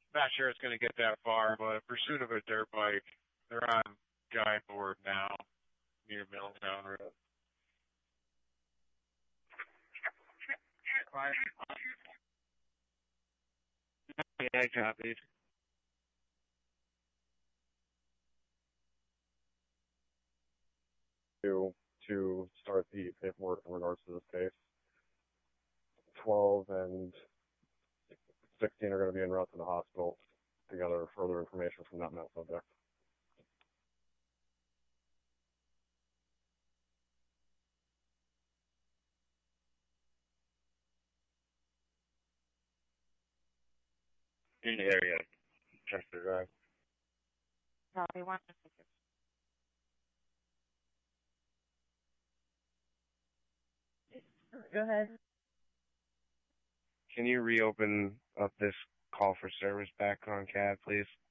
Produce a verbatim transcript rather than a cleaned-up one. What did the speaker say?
Not sure it's going to get that far, but pursuit of a dirt bike. They're on Guy Board now, near Middletown Road. Yeah, copies. To, to start the paperwork in regards to this case. twelve and sixteen are going to be en route to the hospital to gather further information from that male subject. In the area, Chester Drive. Copy one. Go ahead. Can you reopen up this call for service back on C A D, please?